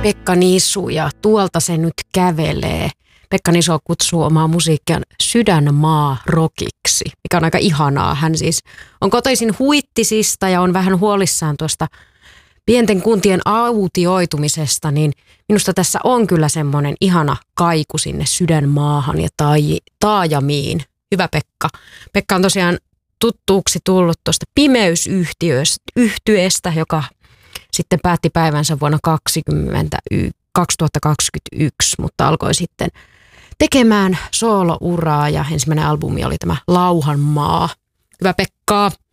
Pekka Nisu ja Tuolta se nyt kävelee. Pekka Nisu kutsuu omaa musiikkiaan Sydänmaa rockiksi, mikä on aika ihanaa. Hän siis on kotoisin Huittisista ja on vähän huolissaan tuosta pienten kuntien autioitumisesta, niin minusta tässä on kyllä semmoinen ihana kaiku sinne Sydänmaahan ja taajamiin. Hyvä Pekka. Pekka on tosiaan tuttuuksi tullut tuosta Pimeysyhtyeestä, joka sitten päätti päivänsä vuonna 2021, mutta alkoi sitten tekemään soolouraa ja ensimmäinen albumi oli tämä Lauhanmaa. Hyvä Pekka.